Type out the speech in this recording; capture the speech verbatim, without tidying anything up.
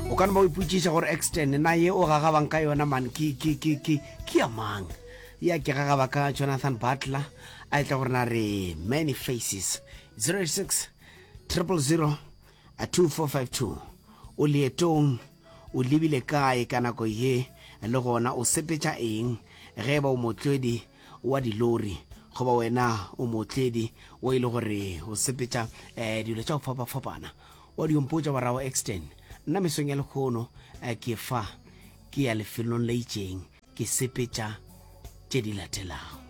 o kana ba o iputsisa gore extend na ye o gagabang ka yona man ke ke ke ke ke amang ya ke gagaba ka Jonathan Butler a tla gore na re many faces zero eight six zero zero zero two four five two o lietong o libile kae kana go ye le gona o sepetša eng ge ba o motledi wa dilori go ba wena o motledi o ile gore o sepetša eh dilo tša go fapa fapana o di mpotša bara wa extend nna mesong ya lekgono ke fa ke ya lefelong le itseng ke sepetša tše di latelago